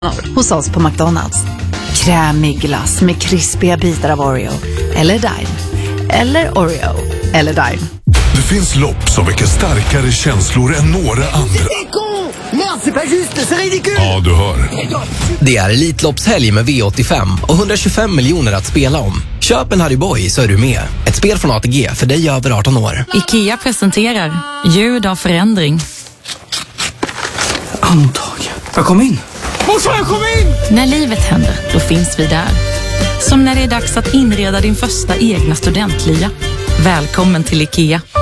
hos oss på McDonalds. Krämig glass med krispiga bitar av Oreo. Eller Dime. Eller Oreo. Eller Dime. Det finns lopp som väcker starkare känslor än några andra. Ja, du hör. Det är Elitloppshelg med V85 och 125 miljoner att spela om. Köp en Harry Boy så är du med. Ett spel från ATG för dig över 18 år. IKEA presenterar ljud av förändring. Andtag. Jag kom in. Morsan, jag kom in! När livet händer, då finns vi där. Som när det är dags att inreda din första egna studentlya. Välkommen till IKEA.